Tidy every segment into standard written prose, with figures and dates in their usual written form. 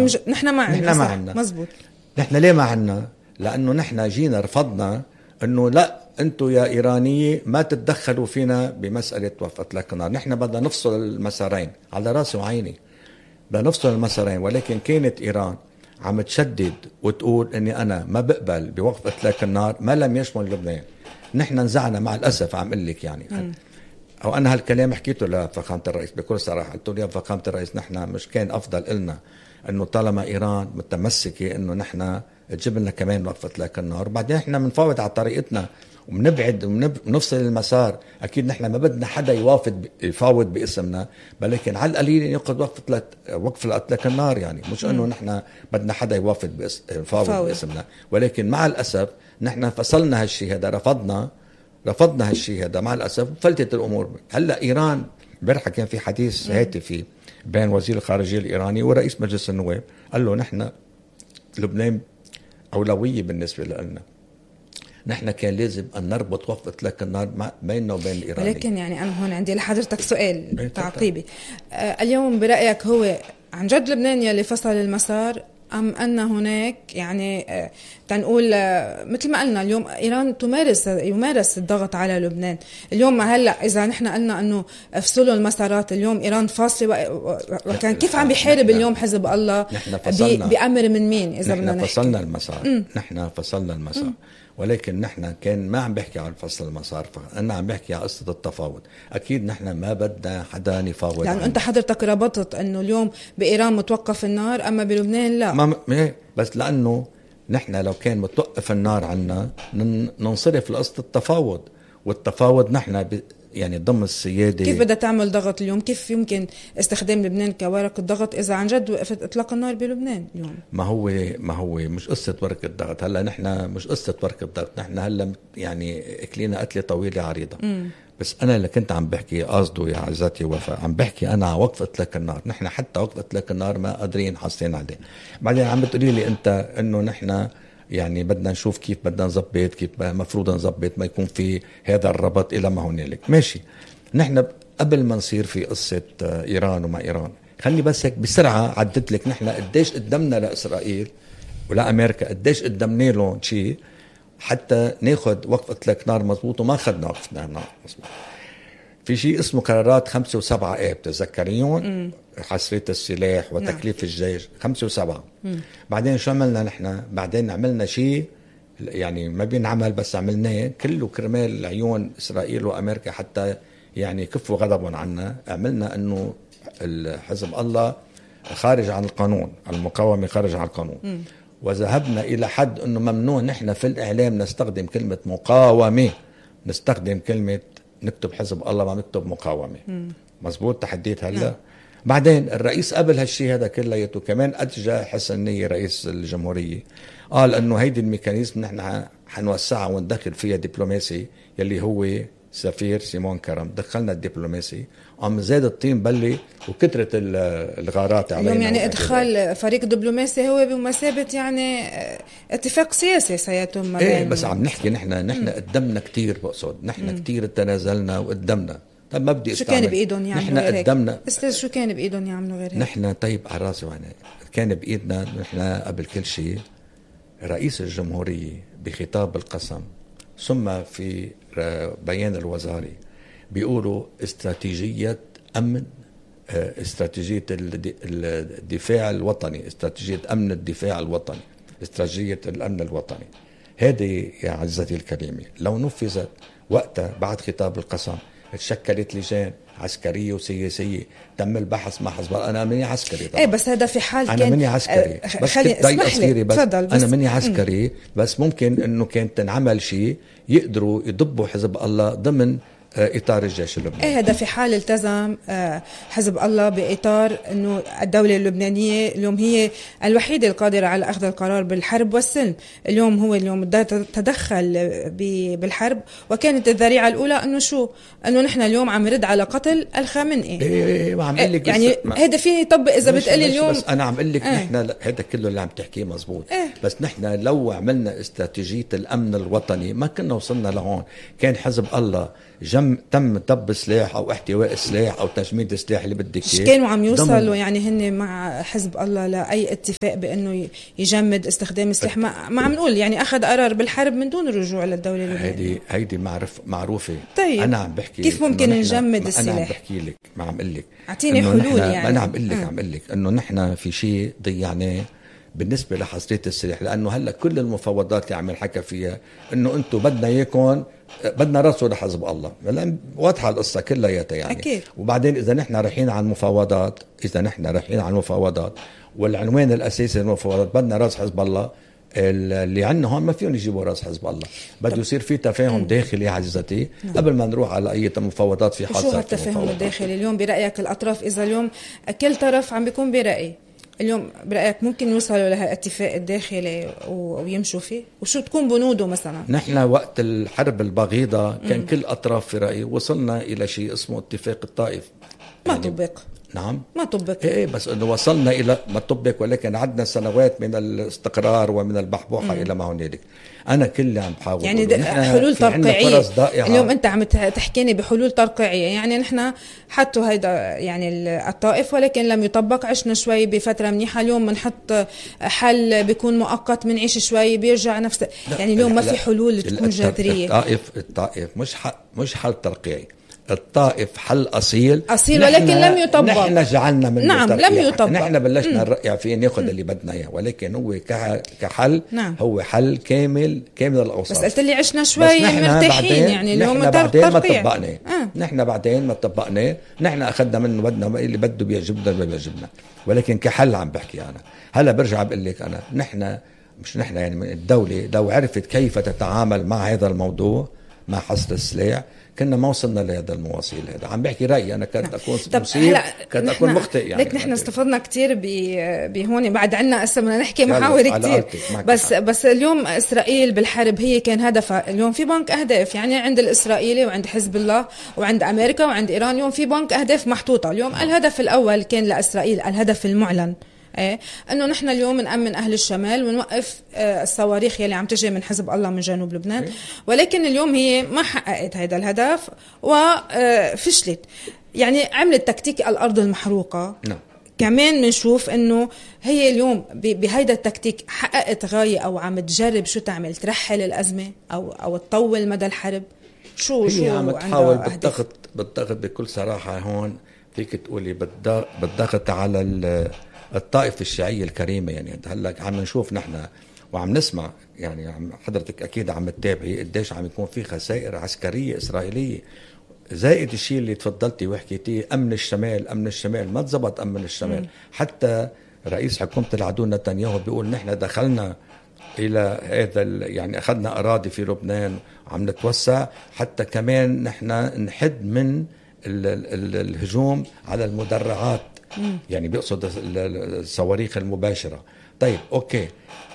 نحن ما عنا. مزبوط. نحن ليه ما عنا؟ لأنه نحن جينا رفضنا أنه لا أنتوا يا إيرانية ما تتدخلوا فينا بمسألة وقف إطلاق النار. نحن بدنا نفصل المسارين على راسي وعيني، بدنا نفصل المسارين، ولكن كانت إيران عم تشدد وتقول أني أنا ما بقبل بوقف إطلاق النار ما لم يشمل لبنان. نحن نزعنا مع الأسف، عم قل لك يعني أو أنا هالكلام حكيته لفخامة الرئيس بكل صراحة، قلت له يا فخامة الرئيس نحن مش كان أفضل إلنا أنه طالما إيران متمسكة أنه نحن تجيب لنا كمان وقف إطلاق النار، وبعدين نحن بنفاوض على طريقتنا وبنبعد وبنفصل المسار. أكيد نحن ما بدنا حدا يفاوض باسمنا، ولكن على القليل ينقض وقف إطلاق النار، يعني مش أنه نحن بدنا حدا يفاوض باسمنا. ولكن مع الأسف نحن فصلنا هالشيء هذا، رفضنا هالشيء هذا مع الأسف، فلتت الأمور. هلأ إيران امبارح كان في حديث هاتفي بين وزير الخارجية الإيراني ورئيس مجلس النواب، قال له نحن لبنان أولوية بالنسبة لنا، نحن كان لازم أن نربط وقف إطلاق النار بيننا وبين الإيرانيين. ولكن يعني أنا هون عندي لحضرتك سؤال تعقيبي. اليوم برأيك هو عن جد لبنان يلي فصل المسار، أم أن هناك يعني تنقول مثل ما قلنا اليوم إيران يمارس الضغط على لبنان اليوم؟ هلأ إذا نحن قلنا أنه افصلوا المسارات، اليوم إيران فاصلة وكان كيف عم بيحارب اليوم حزب الله بأمر من مين؟ إذا نحن فصلنا المسار، نحن فصلنا المسار، ولكن نحن كان ما عم بحكي عن فصل المسار، أنا عم بحكي عن قصة التفاوض. أكيد نحن ما بدنا حدا يفاوض، يعني أنت حضرتك ربطت أنه اليوم بإيران متوقف النار أما بلبنان لا. بس لأنه نحن لو كان متوقف النار عنا ننصرف لقصة التفاوض، والتفاوض نحن يعني ضمن السيادة. كيف بدها تعمل ضغط اليوم؟ كيف يمكن استخدام لبنان كورقة ضغط إذا عن جد وقفت إطلاق النار بلبنان اليوم؟ ما هو مش قصة ورقة ضغط. هلا نحن مش قصة ورقة ضغط، نحن هلا يعني أكلينا قتلة طويلة عريضة. بس أنا اللي كنت عم بحكي قصده يا عزتي وفاء، عم بحكي أنا على وقف إطلاق النار. نحن حتى وقف إطلاق النار ما قادرين حاصلين عليه. بعدين عم بتقولي لي أنت إنه نحن يعني بدنا نشوف كيف بدنا نظبط، كيف مفروض نظبط ما يكون في هذا الربط إلى ما هنالك. ماشي، نحن قبل ما نصير في قصة إيران وما إيران، خلي بس هيك بسرعة عدت لك نحن قديش قدمنا لإسرائيل ولا أمريكا، قديش قدمنا لهم شيء حتى ناخد وقف إطلاق نار مزبوط، وما خدنا وقف نار مزبوط. في شيء اسمه قرارات 5 و7 آب تذكريون، حصرية السلاح وتكليف الجيش 5 و7. بعدين شو عملنا نحن؟ بعدين عملنا شيء يعني ما بينعمل بس عملناه كله كرمال عيون إسرائيل وأمريكا حتى يعني كفوا غضبهم عنا. عملنا أنه الحزب الله خارج عن القانون، المقاومة خارج عن القانون، وذهبنا إلى حد أنه ممنوع نحن في الإعلام نستخدم كلمة مقاومة، نستخدم كلمة نكتب حزب الله ما نكتب مقاومة. مزبوط تحديت هلا. بعدين الرئيس قبل هالشي هذا كلياته كمان أتجى حسن نية رئيس الجمهورية، قال أنه هيدي الميكانيزم نحن حنوسعها وندخل فيها دبلوماسي، يلي هو سفير سيمون كرم. دخلنا الدبلوماسي، عم زاد الطين بلي وكترة الغارات علينا. اليوم يعني ادخال فريق دبلوماسي هو بمثابة يعني اتفاق سياسي سيتم ايه، بس عم نحكي نحن قدمنا كتير، بقصد نحن كتير تنازلنا وقدمنا. طب ما بدي شو كان بإيدهم يعملوا نحن قدمنا استاذ؟ شو كان بإيدهم يعملوا غير هيك؟ نحن طيب على راسي وعيني كان بإيدنا نحن قبل كل شيء رئيس الجمهورية بخطاب القسم ثم في بيان الوزاري بيقولوا استراتيجية أمن، استراتيجية الدفاع الوطني، استراتيجية أمن الدفاع الوطني، استراتيجية الأمن الوطني. هذه يا عزتي الكريمة لو نفذت وقتها بعد خطاب القسم تشكلت لجان عسكرية وسياسية، تم البحث مع حزب الله. أنا مني عسكري طبعا. ايه بس هذا في حال أنا مني عسكري بس أنا مني عسكري بس ممكن إنه كانت تنعمل شيء يقدروا يضبوا حزب الله ضمن إطار الجيش اللبناني. ايه هذا في حال التزم حزب الله بإطار انه الدولة اللبنانية اليوم هي الوحيدة القادرة على أخذ القرار بالحرب والسلم. اليوم هو تدخل بالحرب، وكانت الذريعة الأولى انه شو؟ انه نحن اليوم عم نرد على قتل الخامنئي. ايه وعم اقول لك يعني هذا فيه يطبق اذا بتقلي اليوم. بس انا عم اقول لك نحن هذا كله اللي عم تحكيه مزبوط. بس نحن لو عملنا استراتيجية الأمن الوطني ما كنا وصلنا لهون. كان حزب الله تم دب سلاح او احتواء سلاح او تجميد السلاح اللي بدك اياه. كانوا عم يوصلوا يعني هن مع حزب الله لاي اتفاق بانه يجمد استخدام السلاح؟ ما عم نقول يعني اخذ قرار بالحرب من دون الرجوع للدوله اللبنانيه. هيدي معروفه. طيب انا عم بحكي كيف ممكن نجمد السلاح؟ انا عم بحكي لك، ما عم اقول لك اعطيني حلول يعني. انا عم اقول لك انه نحن في شيء ضيعناه بالنسبه لحصريه السلاح، لانه هلا كل المفاوضات اللي عم نحكى فيها انه انتم بدنا اياكم، بدنا راسه لحزب الله، لان واضحه القصه كلياتها يعني. أكيد. وبعدين اذا نحن رايحين على المفاوضات والعنوان الاساسي للمفاوضات بدنا راس حزب الله، اللي عندنا هون ما فيهم يجيبوا راس حزب الله. بده يصير في تفاهم داخلي عزيزتي قبل ما نروح على اي مفاوضات في حال. شو هالتفاهم الداخلي اليوم برايك؟ الاطراف اذا اليوم كل طرف عم بيكون براي، اليوم برأيك ممكن يوصلوا لهالاتفاق الداخلي ويمشوا فيه؟ وشو تكون بنوده مثلا؟ نحن وقت الحرب البغيضة كان كل أطراف في رأيي وصلنا إلى شيء اسمه اتفاق الطائف. ما يعني طبق. نعم ما طبق. إيه بس إنه وصلنا إلى ما طبق، ولكن عدنا سنوات من الاستقرار ومن البحبوحة إلى ما هنالك. أنا كل عم بحاول يعني حلول ترقيعية. اليوم أنت عم تحكيني بحلول ترقيعية، يعني نحن حطوا هيدا يعني الطائف ولكن لم يطبق. عشنا شوي بفترة منيحة، اليوم بنحط حل بيكون مؤقت، بنعيش شوي بيرجع نفس يعني. اليوم ما في حلول تكون جذرية. الطائف مش حل ترقيعي، الطائف حل أصيل ولكن لم يطبق. نحن جعلنا منه نعم ترقيع. لم يطبق. نحن بلشنا نرقع فيه ناخذ اللي بدنا اياه، ولكن هو كحل نعم. هو حل كامل الأوصاف. بس قلت لي عشنا شوي مرتاحين يعني. اليوم نحن بعدين ما طبقناه. نحن بعدين ما طبقناه، نحن أخذنا منه بدنا اللي بده بيعجبنا ما بيعجبنا، ولكن كحل عم بحكي أنا. هلا برجع بقول لك أنا نحن يعني من الدولة لو عرفت كيف تتعامل مع هذا الموضوع، مع حصر السلاح، كنا ما وصلنا لهذا المواصيل. هذا عم بحكي رأيي أنا، كنت أكون مصيب، كنت أكون مخطئ يعني. لك نحن استفدنا كتير بهون، بعد عنا هسه بدنا نحكي محاور كتير. بس اليوم إسرائيل بالحرب هي كان هدفها. اليوم في بنك أهداف يعني عند الإسرائيلي وعند حزب الله وعند أمريكا وعند إيران. اليوم في بنك أهداف محطوطة. اليوم الهدف الأول كان لإسرائيل، الهدف المعلن انه نحن اليوم نأمن اهل الشمال ونوقف الصواريخ يلي عم تجي من حزب الله من جنوب لبنان. ولكن اليوم هي ما حققت هذا الهدف وفشلت، يعني عملت تكتيك الارض المحروقه. كمان بنشوف انه هي اليوم بهيدا التكتيك حققت غاية او عم تجرب شو تعمل، ترحل الازمه او تطول مدى الحرب. شو عم تحاول بالضغط بكل صراحه. هون فيك تقولي بالضغط على الطائفة الشيعية الكريمة. يعني هلا عم نشوف نحن وعم نسمع، يعني حضرتك أكيد عم تتابعي قديش عم يكون في خسائر عسكرية إسرائيلية، زائد الشيء اللي تفضلتي وحكيتيه أمن الشمال ما تزبط. أمن الشمال حتى رئيس حكومة العدو نتنياهو بيقول نحن دخلنا إلى هذا يعني أخذنا أراضي في لبنان وعم نتوسع، حتى كمان نحن نحد من الهجوم على المدرعات. يعني بيقصد الصواريخ المباشرة. طيب أوكي،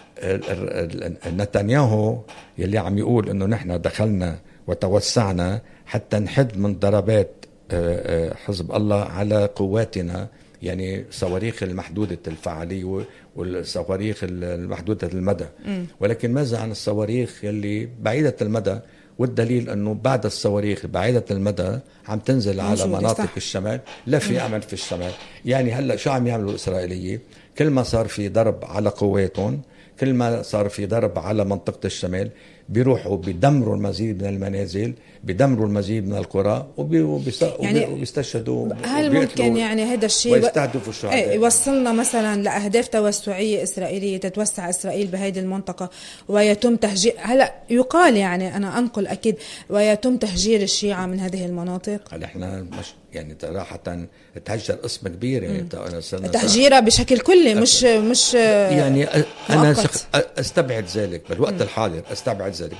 نتنياهو يلي عم يقول إنه نحن دخلنا وتوسعنا حتى نحد من ضربات حزب الله على قواتنا، يعني صواريخ المحدودة الفعالية والصواريخ المحدودة المدى. ولكن ماذا عن الصواريخ يلي بعيدة المدى؟ والدليل أنه بعد الصواريخ بعيدة المدى عم تنزل على مناطق الشمال، لا في أمل في الشمال. يعني هلأ شو عم يعملوا الإسرائيليين؟ كل ما صار في ضرب على قواتهم، كل ما صار في ضرب على منطقة الشمال، بيروحوا بيدمروا المزيد من المنازل، بيدمروا المزيد من القرى وبيستشهدوا. هل ممكن يعني هذا الشيء ويستهدفوا الشهداء يوصلنا مثلا لأهداف توسعية إسرائيلية، تتوسع إسرائيل بهذه المنطقة ويتم تهجير؟ هلا يقال يعني أنا أنقل أكيد ويتم تهجير الشيعة من هذه المناطق. هل إحنا مش يعني صراحة تهجر قسم كبير يعني تهجيرها بشكل كلي مش يعني أنا أستبعد ذلك بالوقت الحاضر، أستبعد ذلك.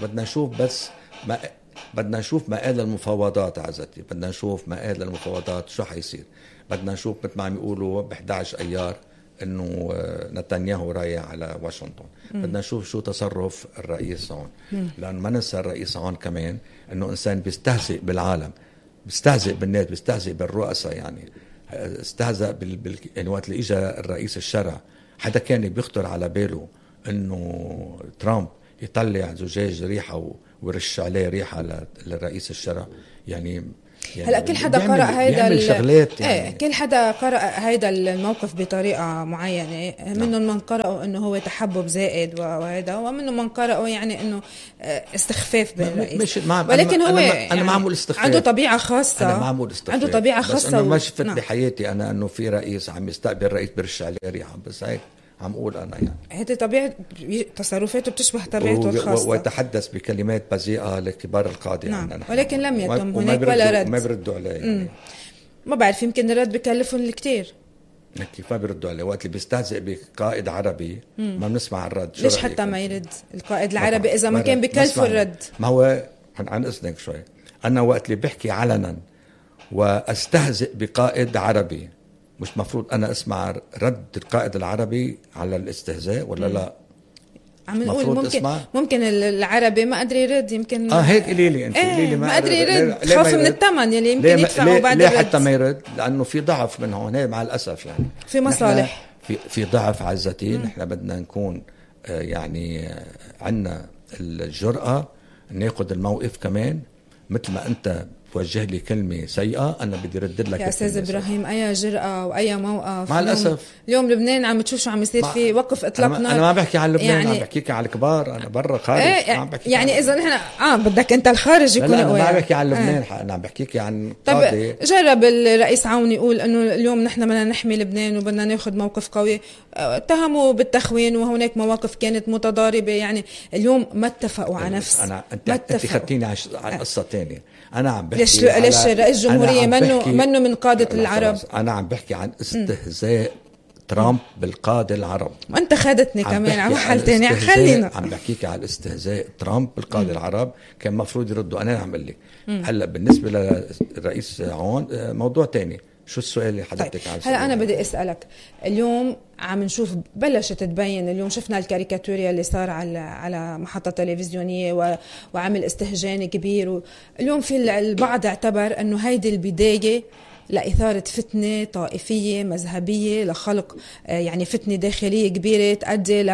بدنا نشوف مآل المفاوضات عزتي، بدنا نشوف مآل المفاوضات شو حيصير. بدنا نشوف مثل ما عم يقولوا ب11 أيار إنه نتنياهو رايح على واشنطن. بدنا نشوف شو تصرف الرئيس هون، لأن ما ننسى الرئيس هون كمان إنه إنسان بيستهزئ بالعالم، بيستهزئ بالناس، بيستهزئ بالرؤساء. يعني استهزأ يعني وقت اللي إجا الرئيس الشرع، حدا كان بيخطر على باله إنه ترامب يطلع زجاج ريحة ويرش عليه ريحة للرئيس الشرع يعني هلا كل حدا قرأ هيدا شغلات يعني. كل حدا قرأ هيدا الموقف بطريقة معينة. منهم من قرأوا انه هو تحبب زائد وهذا، ومنهم من قرأوا يعني انه استخفاف بالرئيس. ولكن هو أنا معمول استخفاف، عنده طبيعة خاصة. أنا معمول استخفاف، عنده طبيعة خاصة. بس أنه ما شفت بحياتي أنا أنه في رئيس عم يستقبل رئيس برش عليه ريحة، بس هيك عم أقول أنا يعني هذه طبيعة تصرفاته بتشبه طبيعته الخاصة، ويتحدث بكلمات بذيئة لكبار القادة. نعم. يعني ولكن لم يتم هناك ولا رد. ما بيردوا عليه يعني. ما بعرف، يمكن الرد بكلفهم الكتير. كيف ما بيردوا عليه؟ وقت اللي بيستهزئ بقائد عربي ما بنسمع الرد. ليش حتى ما يرد القائد العربي إذا ما كان بكلفه الرد؟ ما هو عن إذنك شوي، أنا وقت اللي بحكي علنا واستهزئ بقائد عربي مش مفروض أنا أسمع رد القائد العربي على الاستهزاء ولا لا؟ عم نقول ممكن العربي ما قدر يرد. يمكن هيك قولي لي انت. قولي لي ما قدر يرد، خاف من الثمن يلي يمكن يدفعه بعد ليه الرد. حتى ما يرد؟ لأنه في ضعف من هون مع الأسف يعني. في مصالح، في ضعف عزتي. نحن بدنا نكون يعني عنا الجرأة ناخد الموقف كمان. مثل ما أنت توجه لي كلمة سيئة أنا بدي ردد لك يا أستاذ إبراهيم. أي جرأة وأي موقف مع الأسف. اليوم لبنان عم تشوف شو عم يصير فيه. وقف إطلاق نار. أنا ما بحكي عن لبنان يعني، عم بحكيك على الكبار. أنا برا خارج ما بحكي يعني إذا نحن بدك أنت الخارج يكون قوي. أنا ما بحكي عن لبنان. أنا عم بحكيك عن قاضي. جرب الرئيس عون يقول إنه اليوم نحن بدنا نحمي لبنان وبدنا ناخد موقف قوي. اتهموا بالتخوين وهناك مواقف كانت متضاربة. يعني اليوم ما اتفقوا على نفس. أنت خدتيني على قصة تانية. أنا عم بحكي ليش رئيس الجمهورية منه من قادة العرب. أنا عم بحكي عن استهزاء ترامب بالقادة العرب. وأنت خدتني كمان على محل تاني. خلينا عم بحكيك على الاستهزاء ترامب بالقادة العرب. كان مفروض يردوا. أنا عم أقول لك هلا بالنسبة للرئيس عون موضوع تاني. شو السؤال اللي حضرتك عايز؟ هلا أنا بدي أسألك. اليوم عم نشوف بلشت تبين. اليوم شفنا الكاريكاتوريا اللي صار على محطة تلفزيونية وعمل استهجان كبير. اليوم في البعض اعتبر أنه هيدي البداية لإثارة فتنة طائفية مذهبية لخلق يعني فتنة داخلية كبيرة تؤدي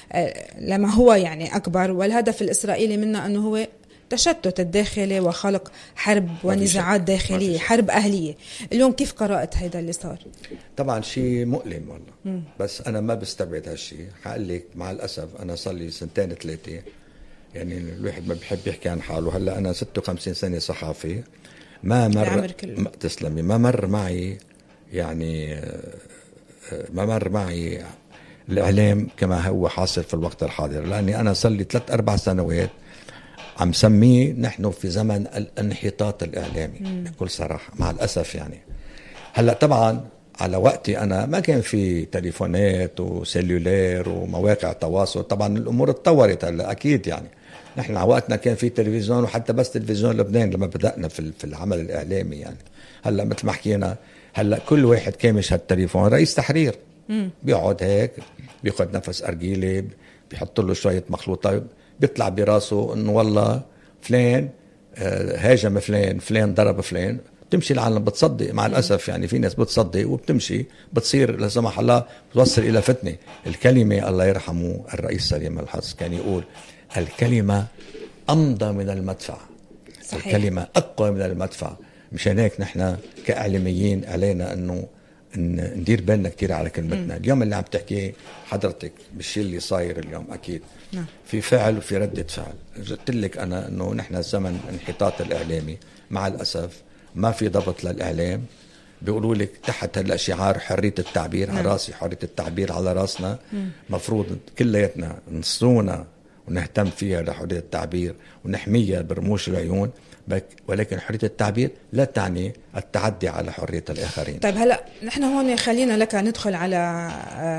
لما هو يعني أكبر. والهدف الإسرائيلي منه أنه هو تشتت الداخلي وخلق حرب ونزاعات داخلية، حرب أهلية. اليوم كيف قرأت هيدا اللي صار؟ طبعا شيء مؤلم والله. بس أنا ما بستبعد هالشيء. حقول لك مع الأسف أنا صار لي 2-3 يعني الواحد ما بيحب يحكي عن حاله. هلا أنا 56 سنة صحافي. ما مر تسلمي ما مر معي يعني ما مر معي الإعلام كما هو حاصل في الوقت الحاضر. لأني أنا صار لي 3-4 سنوات عم سميه نحن في زمن الانحطاط الإعلامي بكل صراحة مع الأسف يعني. هلأ طبعا على وقتي أنا ما كان في تليفونات وسيلولار ومواقع تواصل. طبعا الأمور اتطورت هلأ أكيد يعني. نحن على وقتنا كان في تلفزيون وحتى بس تلفزيون لبنان لما بدأنا في العمل الإعلامي يعني. هلأ مثل ما حكينا هلأ كل واحد كامش هالتليفون رئيس تحرير بيقعد هيك بياخد نفس أرجيلي بيحط له شوية مخلوطات بيطلع براسه انه والله فلان هاجم فلان ضرب فلان. بتمشي العالم بتصدق مع الأسف يعني. في ناس بتصدق وبتمشي بتصير لا سمح الله بتوصل إلى فتنة. الكلمة الله يرحمه الرئيس سليم الحظ كان يقول الكلمة أمضى من المدفع. صحيح. الكلمة أقوى من المدفع. مشان هيك نحن كإعلاميين علينا أنه ندير بالنا كتير على كلمتنا. اليوم اللي عم تحكي حضرتك بالشيء اللي صاير اليوم أكيد في فعل وفي ردة فعل. قلت لك أنا أنه نحن زمن انحطاط الإعلامي مع الأسف. ما في ضبط للإعلام. بيقولوا لك تحت هلا شعار حرية التعبير على راسي حرية التعبير على راسنا. مفروض كلياتنا نصونا ونهتم فيها لحرية التعبير ونحميها برموش العيون. ولكن حرية التعبير لا تعني التعدي على حرية الآخرين. طيب هلأ نحن هون خلينا لك ندخل على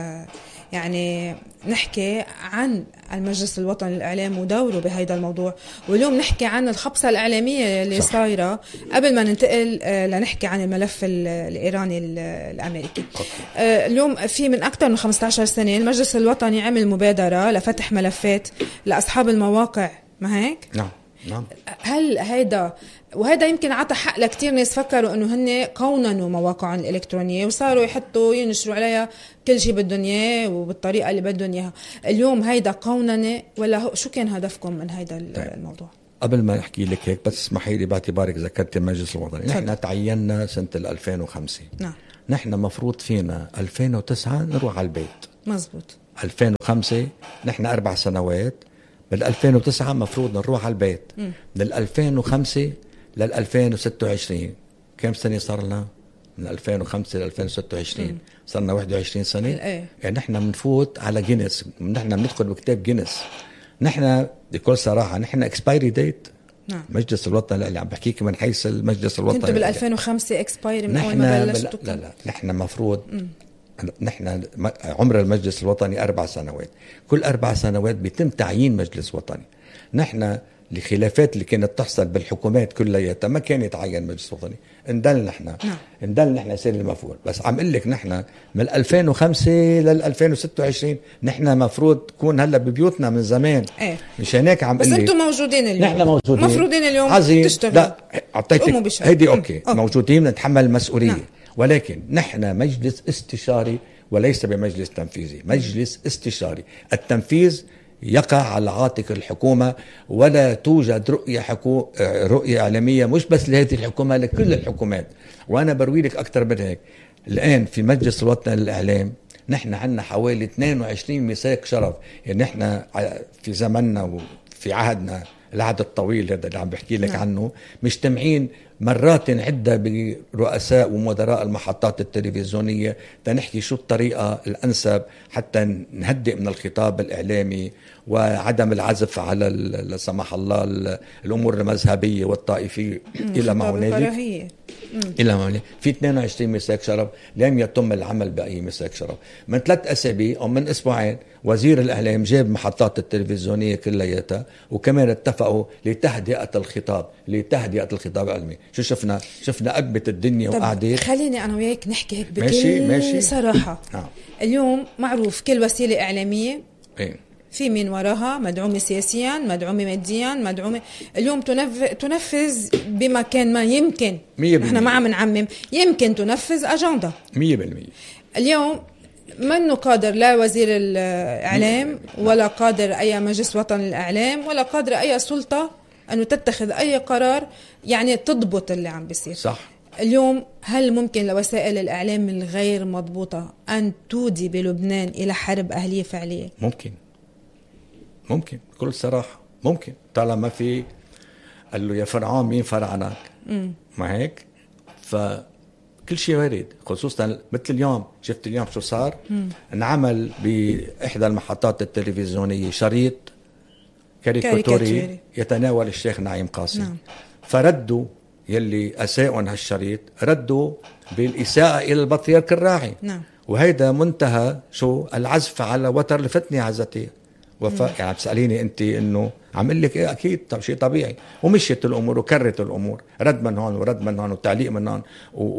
يعني نحكي عن المجلس الوطني للإعلام ودوره بهذا الموضوع. واليوم نحكي عن الخبصة الإعلامية اللي صايرة قبل ما ننتقل لنحكي عن الملف الإيراني الأمريكي. اليوم في من أكثر من 15 سنة المجلس الوطني عمل مبادرة لفتح ملفات لأصحاب المواقع. ما هيك؟ نعم. نعم. هل وهذا يمكن عطى حق لكتير ناس فكروا انه هن قوننوا مواقعهم الالكترونيه وصاروا يحطوا ينشروا عليها كل شيء بدهم اياه وبالطريقه اللي بدهم اياها. اليوم هيدا قوننه ولا شو كان هدفكم من هيدا الموضوع؟ قبل ما احكي لك هيك بس اسمحي لي باعتبارك ذكرت المجلس الوطني. نحن تعيننا سنه 2005. نعم. نحن مفروض فينا 2009 نروح على البيت. مزبوط. 2005 نحن 4 سنوات. بال 2009 مفروض نروح على البيت. من 2005 لل 2026 كم سنه صار لنا؟ من 2005 ل 2026 صار لنا 21 سنه. يعني نحن بنفوت على جينيس، نحن بندخل بكتاب جينيس. نحن بكل صراحه نحن اكسبايري ديت. نعم. مجلس الوطني اللي عم بحكيك من حيث المجلس الوطني كنتوا بال 2005 اكسبايري من اول ما بلشتوا؟ لا نحن مفروض نحن عمر المجلس الوطني 4 سنوات. كل 4 سنوات بيتم تعيين مجلس وطني. نحن الخلافات اللي كانت تحصل بالحكومات كلها ما كان يتعين مجلس وطني. اندل نحن سير المفروض. بس عم اقول لك نحن من 2005 لل 2026 نحن مفروض تكون هلا ببيوتنا من زمان. مش هيك عم بس انتم موجودين اليوم. نحن موجودين مفروضين اليوم تشتغلوا. لا اعطيتك هيدي اوكي. موجودين نتحمل المسؤوليه. ولكن نحن مجلس استشاري وليس بمجلس تنفيذي. مجلس استشاري. التنفيذ يقع على عاتق الحكومة، ولا توجد رؤية إعلامية مش بس لهذه الحكومة، لكل الحكومات. وأنا بروي لك أكثر من هيك. الآن في مجلس الوطني للإعلام نحن عندنا حوالي 22 ميثاق شرف. يعني نحن في زمننا وفي عهدنا العهد الطويل هذا اللي عم بحكي لك عنه مجتمعين مرات عدة برؤساء ومدراء المحطات التلفزيونية تنحكي شو الطريقة الأنسب حتى نهدئ من الخطاب الإعلامي وعدم العزف على لا سمح الله الأمور المذهبية والطائفية إلى ما هنالك. في 22 ميثاق شرف لم يتم العمل بأي ميثاق شرف. من 3 أسابيع أو من أسبوعين وزير الإعلام جاب محطات التلفزيونية كلياتها وكمان اتفقوا لتهدئة الخطاب العلمي. شو شفنا أقبة الدنيا وقعدت. خليني أنا وياك نحكي هيك بكل صراحة. اليوم معروف كل وسيلة إعلامية في مين وراها، مدعومة سياسيا، مدعومة ماديا، مدعومة اليوم تنفذ بمكان ما. يمكن نحن ما عم نعمم، يمكن تنفذ أجندة 100%. اليوم منه قادر لا وزير الإعلام ولا قادر أي مجلس وطني للإعلام ولا قادر أي سلطة أنه تتخذ أي قرار يعني تضبط اللي عم بيصير. صح. اليوم هل ممكن لوسائل الإعلام الغير مضبوطة أن تودي بلبنان إلى حرب أهلية فعلية؟ ممكن بكل صراحة ممكن. طالما في قال له يا فرعون مين فرعنك، ما هيك؟ فكل شيء وارد. خصوصا مثل اليوم شفت اليوم شو صار. انعمل بإحدى المحطات التلفزيونية شريط كاريكاتوري يتناول الشيخ نعيم قاسم. فردوا يلي أساءوا هالشريط ردوا بالإساءة إلى البطريرك الراعي. وهيدا منتهى شو العزف على وتر الفتنة عزتي. يعني بتسأليني أنت إنه عمل لك إيه؟ أكيد شيء طبيعي. ومشيت الأمور وكرت الأمور، رد من هون ورد من هون وتعليق من هون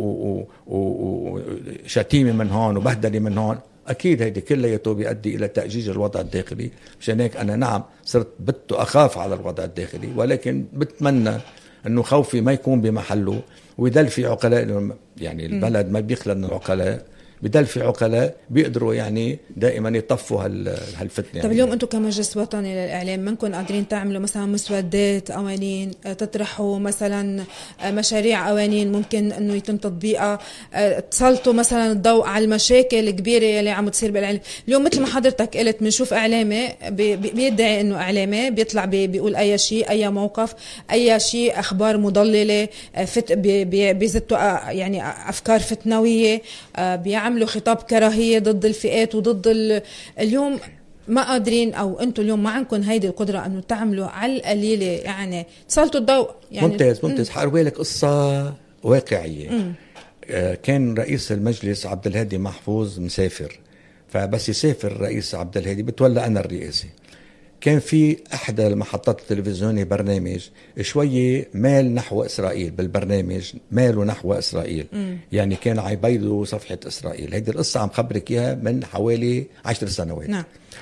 وشتيمة من هون وبهدلة من هون. أكيد هيدي كلياته بيؤدي إلى تأجيج الوضع الداخلي. مشان هيك أنا نعم صرت أخاف على الوضع الداخلي، ولكن بتمنى إنه خوفي ما يكون بمحله ويدل في عقلاء. يعني البلد ما بيخلى من العقلاء، بدل في عقلاء بيقدروا يعني دائما يطفوا هالفتنة. طب اليوم انتم كمجلس وطني للإعلام منكم قادرين تعملوا مثلا مسودات قوانين، تطرحوا مثلا مشاريع قوانين ممكن انه يتم تطبيقها، تسلطوا مثلا الضوء على المشاكل الكبيرة اللي عم تصير بالإعلام؟ اليوم مثل ما حضرتك قلت بنشوف إعلامي بيدعي انه إعلامي بيطلع بيقول اي شيء، اي موقف، اي شيء، اخبار مضللة، بيزتوا يعني افكار فتنوية، بيعملوا خطاب كراهية ضد الفئات وضد اليوم ما قادرين، او انتم اليوم ما عندكم هيدي القدرة انه تعملوا على القليلة يعني تسلطوا الضوء يعني. ممتاز. حأروي لك قصة واقعية. كان رئيس المجلس عبد الهادي محفوظ مسافر، فبس يسافر الرئيس عبد الهادي بتولى أنا الرئاسة. كان في أحد المحطات التلفزيونية برنامج شوية مال نحو إسرائيل، بالبرنامج ماله نحو إسرائيل. يعني كان عيبيدوا صفحة إسرائيل. هيدي القصة عم خبرك إياها من حوالي 10 سنوات.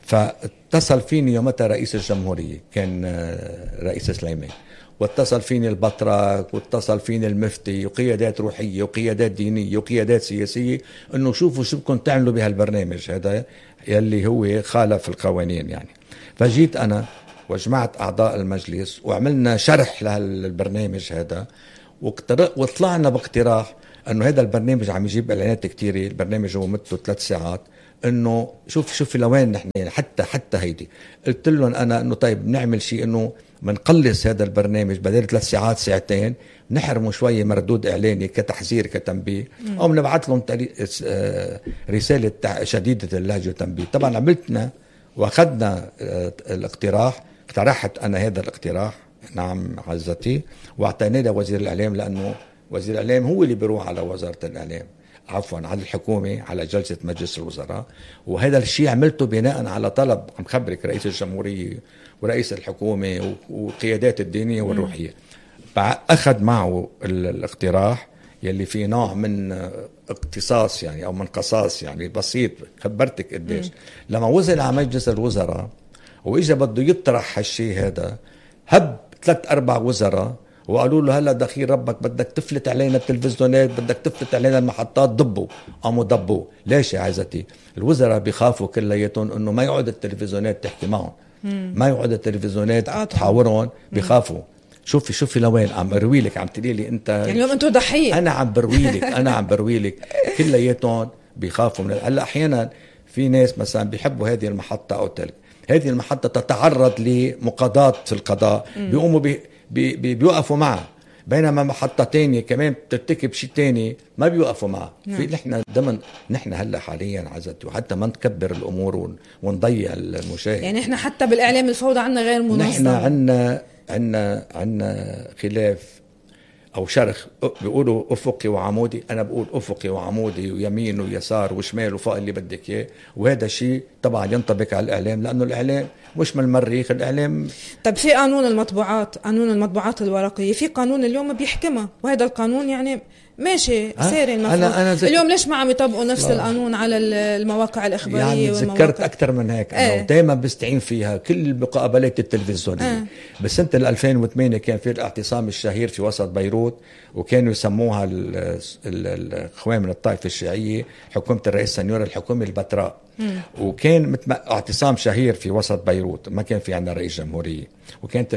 فاتصل فيني يومتها رئيس الجمهورية، كان رئيس سليمان، واتصل فيني البطرك، واتصل فيني المفتي، وقيادات روحية وقيادات دينية وقيادات سياسية، انه شوفوا شو بدكم تعملوا بهالبرنامج هذا يلي هو خالف القوانين يعني. فجيت انا وجمعت اعضاء المجلس وعملنا شرح لهالبرنامج هذا، وطلعنا باقتراح انه هذا البرنامج عم يجيب اعلانات كتيرة، البرنامج هو مدته 3 ساعات، انه شوفي لوين نحن يعني حتى هيدي. قلت لهم انا انه طيب نعمل شيء انه منقلص هذا البرنامج بدل 3 ساعات ساعتين، نحرمه شوية مردود اعلاني كتحذير كتنبيه، او بنبعث لهم رسالة شديدة اللهجة وتنبيه. طبعا عملتنا واخذنا الاقتراح، اقترحت انا هذا الاقتراح، نعم عزتي، واعطيناه لوزير الاعلام، لانه وزير الاعلام هو اللي بيروح على وزارة الاعلام، عفوا على الحكومة، على جلسة مجلس الوزراء. وهذا الشيء عملته بناء على طلب، عم خبرك، رئيس الجمهورية ورئيس الحكومة وقيادات الدينية والروحية. أخذ معه الاقتراح يلي فيه نوع من اقتصاص يعني أو من قصاص يعني بسيط، خبرتك قديش. لما وصل على مجلس الوزراء وإجا بده يطرح هالشيء هذا، هب 3-4 وزراء وقالوا له هلا دخيل ربك بدك تفلت علينا التلفزيونات، بدك تفلت علينا المحطات، ضبوا. قاموا ضبوا. ليش يا عزتي؟ الوزراء بيخافوا كلياتهم انه ما يقعد التلفزيونات تحكي معهم، ما يقعد التلفزيونات تحاورهم، بيخافوا. شوفي لوين عم بروي لك، عم تقولي لي انت يعني اليوم انتم ضحيه. انا عم بروي لك كلياتهم بيخافوا من هلا. احيانا في ناس مثلا بيحبوا هذه المحطه او تلك، هذه المحطه تتعرض لمقاضاه في القضاء، بيقوموا بيوقفوا معها، بينما محطة تانية كمان بترتكب شيء تاني ما بيوقفوا معها. في نحن هلا حاليا عزتي، وحتى ما نكبر الامور ونضيع المشاهد. يعني احنا حتى بالاعلام الفوضى عنا غير منظم، نحن عنا خلاف او شرخ، بيقولوا افقي وعمودي، انا بقول افقي وعمودي ويمين ويسار وشمال وفوق اللي بدك اياه. وهذا شيء طبعا ينطبق على الاعلام، لانه الاعلام مش من المريخ، الاعلام. طب في قانون المطبوعات الورقيه، في قانون اليوم بيحكمها، وهذا القانون يعني ماشي ساري المفروض. اليوم ليش ما عم يطبقوا نفس القانون على المواقع الإخبارية يعني ذكرت أكثر من هيك. دائما بستعين فيها كل المقابلات التلفزيونية. بسنة 2008 كان في الاعتصام الشهير في وسط بيروت، وكانوا يسموها الإخوان من الطائفة الشيعية حكومة الرئيس سنيور، الحكومة البتراء. وكان اعتصام شهير في وسط بيروت، ما كان في عندنا رئيس جمهورية، وكانت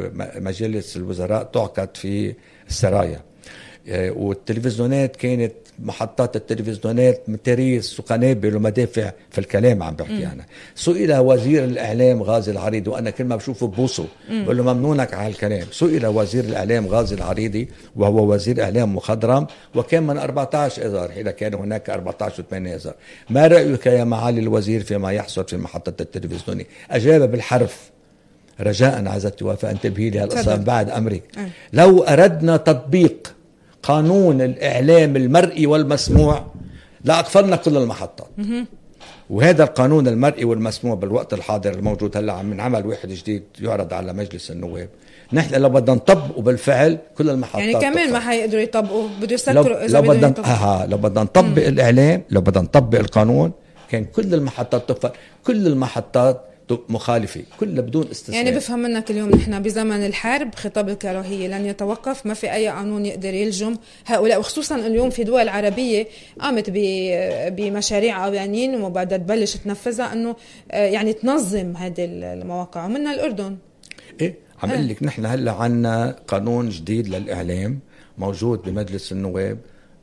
مجالس الوزراء تعقد في السرايا، والتلفزيونات كانت محطات التلفزيونات متاريس وقنابل ومدافع في الكلام عم بحكي أنا. سئل وزير الإعلام غازي العريضي، وأنا كل ما بشوفه ببوسه بقول له ممنونك على الكلام. سئل وزير الإعلام غازي العريضي وهو وزير إعلام مخضرم، وكان من 14 إذار، إذا كان هناك 14 و8 إذار. ما رأيك يا معالي الوزير فيما يحصل في محطة التلفزيونية؟ أجاب بالحرف. رجاء عزتي وفاء انتبهي لي هالقصة بعد أمرك. لو أردنا تطبيق قانون الإعلام المرئي والمسموع لا أقفلنا كل المحطات. وهذا القانون المرئي والمسموع بالوقت الحاضر الموجود هلا عم نعمل واحد جديد يعرض على مجلس النواب. نحن لو بدنا نطبقه بالفعل كل المحطات يعني كمان ما حيقدروا يطبقوا، بده يسكروا إذا لو بدنا نطبق الإعلام، لو بدنا نطبق القانون، كان كل المحطات تقفل، كل المحطات مخالفة كلها بدون استثناء. يعني بفهم منك اليوم نحن بزمن الحرب، خطاب الكراهية لن يتوقف، ما في أي قانون يقدر يلجم هؤلاء، وخصوصا اليوم في دول عربية قامت بمشاريع قوانين وبعدها تبلش تنفذها أنه يعني تنظم هذه المواقع، ومنها الأردن. إيه عم أقول لك نحن هلا عنا قانون جديد للإعلام موجود بمجلس النواب،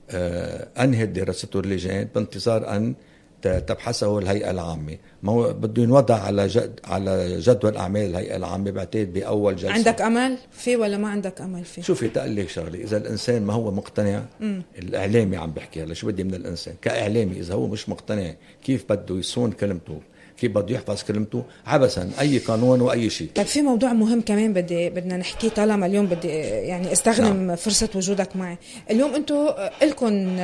أنهت دراسته اللجان بانتظار أن تبحثه الهيئة العامة. ما بده ينوضع على جدول أعمال الهيئة العامة، بعتقد بأول جلسة. عندك أمل فيه ولا ما عندك أمل فيه؟ شوفي تقلك شغلي، إذا الإنسان ما هو مقتنع، الإعلامي عم بحكي هلا، شو بدي من الإنسان كإعلامي؟ إذا هو مش مقتنع كيف بده يصون كلمته، كيف بده يحفظ كلمته، عبثا أي قانون وأي شيء. طيب في موضوع مهم كمان بدنا نحكيه، طالما اليوم بدي يعني استخدم فرصة وجودك معي. اليوم انتم لكم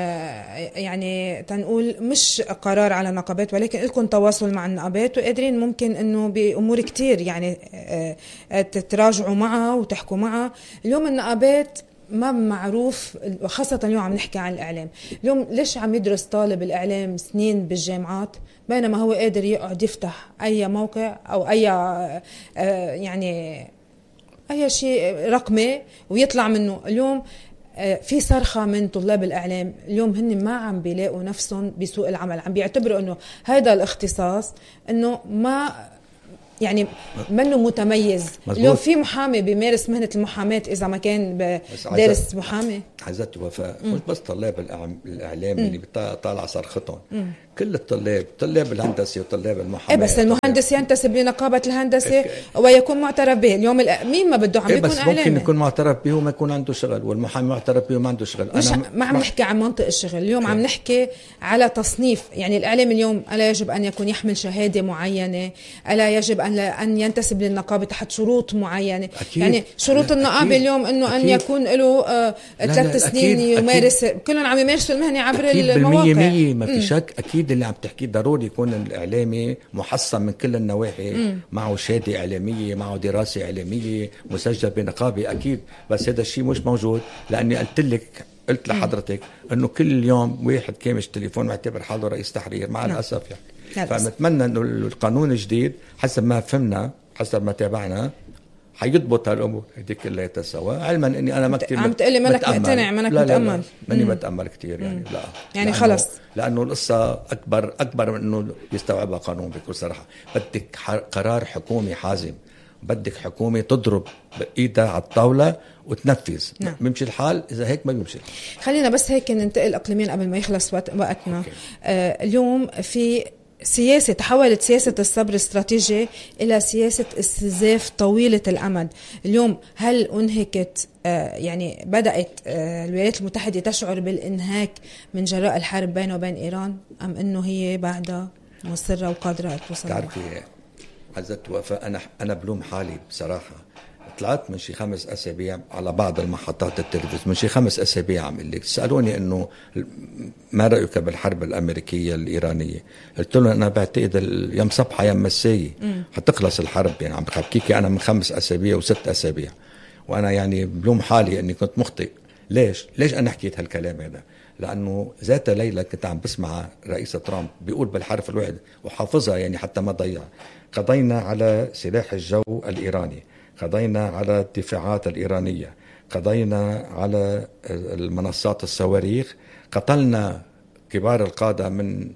يعني تنقول مش قرار على النقابات، ولكن لكم تواصل مع النقابات، وقادرين ممكن انه بأمور كتير يعني تتراجعوا معها وتحكوا معها. اليوم النقابات ما معروف، وخاصة اليوم عم نحكي عن الإعلام. اليوم ليش عم يدرس طالب الإعلام سنين بالجامعات بينما هو قادر يقعد يفتح أي موقع أو أي يعني أي شيء رقمي ويطلع منه؟ اليوم في صرخة من طلاب الإعلام اليوم، هن ما عم بيلاقوا نفسهم بسوق العمل، عم بيعتبروا أنه هذا الاختصاص أنه ما يعني منه متميز. مزبوط. اليوم في محامي بيمارس مهنة المحاماة إذا ما كان دارس محامي. عزت وفاء مش بس طلاب الإعلام اللي طالع صرختهم، كل الطلاب، طلاب الهندسة وطلاب المحاماة. بس المهندس ينتسب لنقابة الهندسة ويكون معترف به. اليوم مين ما بده عم يكون إعلامي، بس ممكن يكون معترف به وما يكون عنده شغل، والمحامي معترف به وما عنده شغل. ما عم نحكي عن منطق الشغل اليوم، عم نحكي على تصنيف. يعني الإعلام اليوم ألا يجب أن يكون يحمل شهادة معينة، ألا يجب أن ينتسب للنقابة تحت شروط معينة. أكيد. يعني شروط النقابة اليوم أنه أن يكون له 3 سنين يمارس، كلهم عم يمارسوا المهنة عبر المواقع. ما في شك. أكيد اللي عم تحكيه ضروري يكون الإعلامي محصن من كل النواحي، معه شهادة إعلامية، معه دراسة إعلامية، مسجل بنقابة. أكيد. بس هذا الشيء مش موجود، لأني قلت لحضرتك أنه كل يوم واحد كامش تليفون معتبر حاله رئيس تحرير مع الأسف يعني. فنتمنى أنه القانون الجديد حسب ما فهمنا، حسب ما تابعنا، حيضبط هالأمور هذه كلها سوا. علما أني أنا ما كتير عم تقلي منك مقتنع، منك متأمل. ماني بتأمل كتير يعني. لا يعني خلص، لأنه القصة أكبر من أنه يستوعبها قانون. بكل صراحة بدك قرار حكومي حازم، بدك حكومة تضرب بإيدها على الطاولة وتنفذ. بيمشي الحال، إذا هيك ما بيمشي الحال. خلينا بس هيك ننتقل إقليميا قبل ما يخلص وقتنا. اليوم في سياسة، تحولت سياسة الصبر الاستراتيجي إلى سياسة استنزاف طويلة الأمد. اليوم هل أنهكت يعني بدأت الولايات المتحدة تشعر بالإنهاك من جراء الحرب بينه وبين إيران، أم أنه هي بعدها مصرة وقادرة توصل؟ تعرفي عزت وفاء، أنا بلوم حالي بصراحة. طلعت من شي 5 أسابيع على بعض المحطات التلفزيون، من شي 5 أسابيع عم اللي سألوني إنه ما رأيك بالحرب الأمريكية الإيرانية. قلت لهم أنا بعتقد يوم صبحة يوم مساء حتخلص الحرب. يعني عم بحكيكي أنا من 5 أسابيع و6 أسابيع، وأنا يعني بلوم حالي إني كنت مخطئ. ليش أنا حكيت هالكلام هذا؟ لأنه ذات ليلة كنت عم بسمع رئيس ترامب بيقول بالحرف الواحد وحافظها يعني حتى ما ضيع: قضينا على سلاح الجو الإيراني، قضينا على الدفاعات الإيرانية، قضينا على المنصات الصواريخ، قتلنا كبار القادة من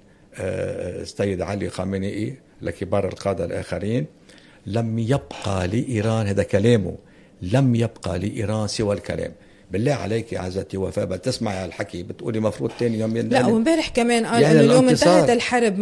السيد علي خامنئي لكبار القادة الآخرين. لم يبقى لإيران، هذا كلامه، لم يبقى لإيران سوى الكلام. بالله عليك يا عزتي وفاء بتسمعي على الحكي بتقولي مفروض تاني يوم لا، ومبارح كمان قال يعني اليوم انتهت الحرب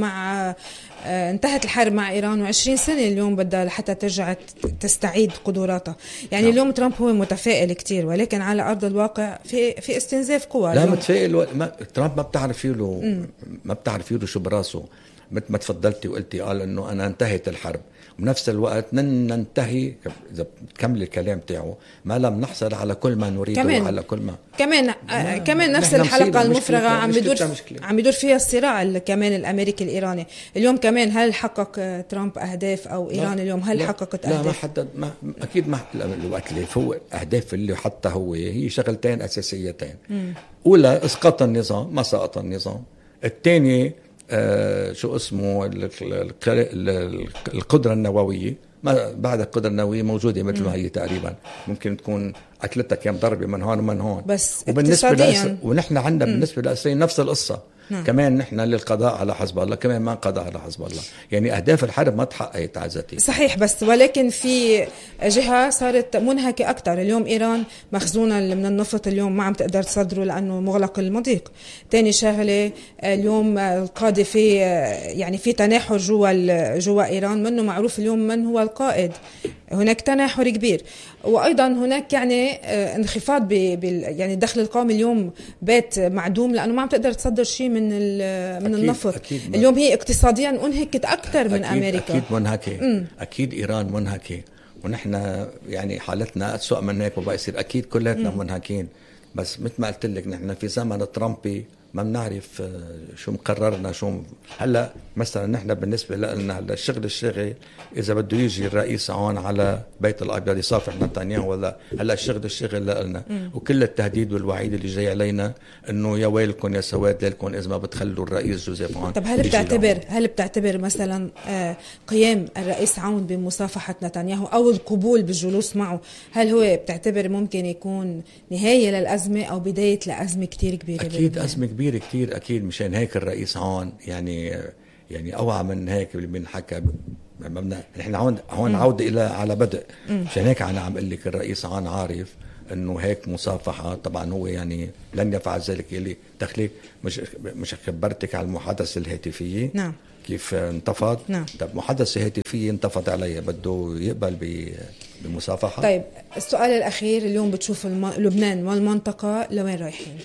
مع إيران، و20 سنة اليوم بدها لحتى ترجع تستعيد قدراتها. يعني اليوم ترامب هو متفائل كتير، ولكن على أرض الواقع في استنزاف قوى. لا متفائل ترامب ما بتعرفي له شو براسه. مثل ما تفضلتي وقلتي قال انه انا انتهت الحرب، وبنفس الوقت ننتهي اذا بتكمل الكلام تاعه ما لم نحصل على كل ما نريده وعلى كل ما كمان نفس الحلقة المفرغة عم بيدور فيها الصراع كمان الامريكي الايراني. اليوم كمان هل حقق ترامب اهداف او ايران اليوم هل حققت اهداف؟ لا ما حدد، اكيد ما الوقت اللي فوق اهداف اللي حتى هي شغلتين اساسيتين. اولى اسقاط النظام، ما سقط النظام. الثاني شو اسمه القدرة النووية. ما بعد القدرة النووية موجودة مثل ما هي تقريبا، ممكن تكون أكلتها كم ضربة من هون ومن هون. بس وبالنسبة ونحن عندنا بالنسبة لإسرائيل نفس القصة. كمان نحن للقضاء على حزب الله، كمان ما قضاء على حزب الله. يعني أهداف الحرب ما تحققت عزتي. صحيح، بس ولكن في جهة صارت منهكة أكتر. اليوم إيران مخزونة من النفط اليوم ما عم تقدر تصدره لأنه مغلق المضيق. تاني شغلة اليوم القادة في تناحر جوا إيران، منه معروف اليوم من هو القائد. هناك تناحر كبير، وأيضا هناك يعني انخفاض يعني الدخل القومي اليوم بات معدوم لأنه ما عم تقدر تصدر شيء من النفط. اليوم هي اقتصاديا انهكت أكثر من أمريكا. أكيد منهكة. أكيد إيران منهكة، ونحن يعني حالتنا أسوأ من هيك وبقى يصير. أكيد كلاتنا منهكين، بس مثل ما قلت لك نحن في زمن ترامبي ما بنعرف شو مقررنا شو. هلا مثلا نحن بالنسبه لنا هلا الشغل اذا بده يجي الرئيس هون على بيت الابيض يصافح نتنياهو ولا هلا الشغل لنا، وكل التهديد والوعيد اللي جاي علينا انه يا ويلكم يا سواد لكم اذا ما بتخلوا الرئيس جوزيف عون. طب هل بتعتبر مثلا قيام الرئيس عون بمصافحه نتنياهو او القبول بالجلوس معه، هل هو بتعتبر ممكن يكون نهايه للازمه او بدايه لازمه كتير كبيره؟ اكيد ازمه كبيره كتير اكيد. مشان هيك الرئيس عون يعني اوعى من هيك اللي بنحكى. نحن هون عوده الى على بدء. مشان هيك انا عم اقول لك الرئيس عون عارف انه هيك مصافحه. طبعا هو يعني لن يفعل ذلك. اللي دخلي مش خبرتك على المحادثه الهاتفيه. نعم. كيف انتفض. نعم. طب محادثه هاتفيه انتفض عليها، بده يقبل بمصافحه. طيب السؤال الاخير، اليوم بتشوف لبنان والمنطقه لوين رايحين؟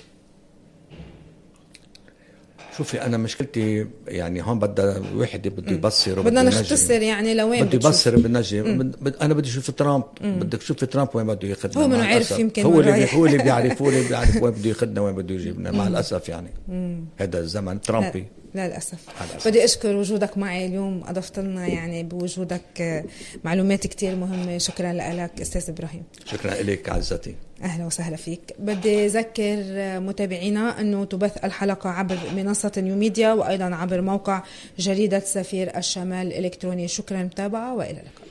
شوفي انا مشكلتي يعني هون بدها واحد بده يبصر بدنا نختصر يعني لوين بده يبصر بالنجم. انا بدي اشوف ترامب. بدك تشوفي ترامب وين بده ياخذنا. هو منو عارف يمكن هو اللي بيعرف وين بده ياخذنا وين بده يجيبنا. مع الاسف يعني هذا الزمن ترامبي. لا للأسف. بدي أشكر وجودك معي اليوم، أضفت لنا يعني بوجودك معلومات كتير مهمة. شكرا لك أستاذ إبراهيم. شكرا لك عزتي. أهلا وسهلا فيك. بدي أذكر متابعينا أنه تبث الحلقة عبر منصة نيوميديا وأيضا عبر موقع جريدة سفير الشمال الإلكتروني. شكرا متابعة وإلى اللقاء.